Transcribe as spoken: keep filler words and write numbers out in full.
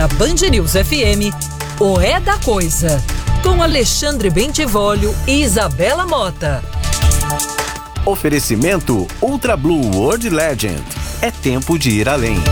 na Band News F M, o É da Coisa, com Alexandre Bentivolio e Isabela Mota. Oferecimento Ultra Blue World Legend. É tempo de ir além.